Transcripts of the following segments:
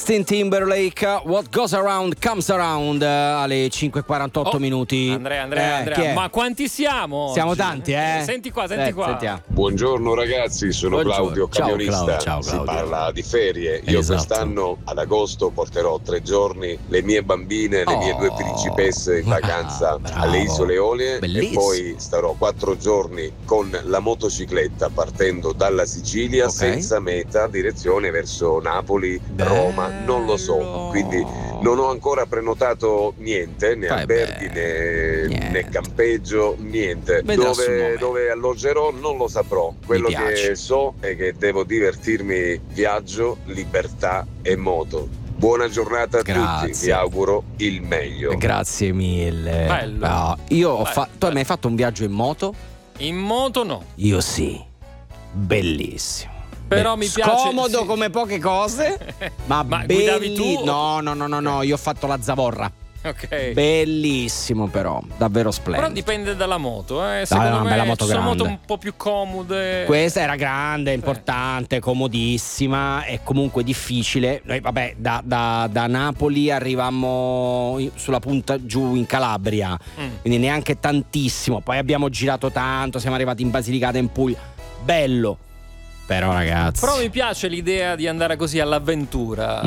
Justin Timberlake, What Goes Around Comes Around, alle 5:48 minuti. Andrea, ma quanti siamo? Siamo tanti, Senti qua. Sentiamo. Buongiorno ragazzi, sono Claudio, camionista. Ciao, Si Claudio. parla di ferie. Io quest'anno ad agosto porterò 3 giorni le mie bambine, le mie 2 principesse in vacanza alle Isole Eolie. Bellissimo. E poi starò 4 giorni con la motocicletta partendo dalla Sicilia senza meta, direzione verso Napoli, Roma, non lo so. Quindi non ho ancora prenotato niente, né alberghi né campeggio, niente. Dove alloggerò non lo saprò. Quello che so è che devo divertirmi, viaggio, libertà e moto. Buona giornata a tutti, vi auguro il meglio. Grazie mille. Bello. No, tu hai mai fatto un viaggio in moto? In moto no. Io sì. Bellissimo. Però mi piace. Scomodo come poche cose, ma guidavi tu? No, io ho fatto la zavorra. Ok. Bellissimo, però, davvero splendido. Però dipende dalla moto, secondo me bella moto ci sono grande. moto un po' più comode. Questa era grande, importante, comodissima e comunque difficile. Noi vabbè, da Napoli arrivammo sulla punta giù in Calabria, quindi neanche tantissimo. Poi abbiamo girato tanto, siamo arrivati in Basilicata, in Puglia. Bello. Però ragazzi, Però mi piace l'idea di andare così all'avventura.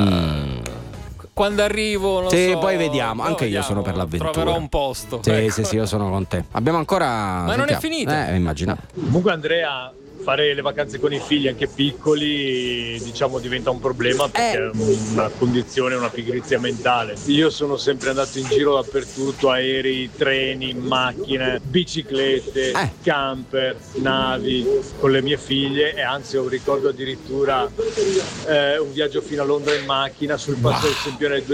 Quando arrivo non so. poi vediamo. Anche io sono per l'avventura. Troverò un posto. Sì, io sono con te. Abbiamo ancora. Ma non è finita. Immaginavo. Comunque Andrea, fare le vacanze con i figli anche piccoli diciamo diventa un problema perché è una condizione, una pigrizia mentale. Io sono sempre andato in giro dappertutto, aerei, treni, macchine, biciclette, camper, navi con le mie figlie e anzi ho un ricordo addirittura un viaggio fino a Londra in macchina sul passo del Sempione